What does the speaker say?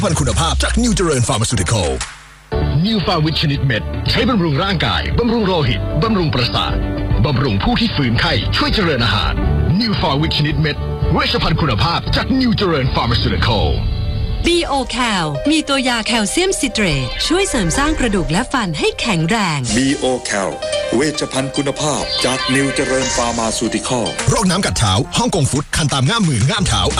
พันคุณภาพจากนิวเจริญฟาร์มาซูติคอลนิวฟาวิตชนิดเม็ดใช้บำรุงร่างกายบำรุงโลหิตบำรุงประสาทบำรุงผู้ที่ฝืนไข้ช่วยเจริญอาหารนิวฟาวิตชนิดเม็ดเวชภัณฑ์คุณภาพจากนิวเจริญฟาร์มาซูติคอล B.O. Cal มีตัวยาแคลเซียมซิเตรตช่วยเสริมสร้างกระดูกและฟันให้แข็งแรง B.O. Cal เวชภัณฑ์คุณภาพจากนิวเจริญฟาร์มาซูติคอลโรคน้ำกัดเท้าฮ่องกงฟุตคันตามง่ามมือง่ามเท้า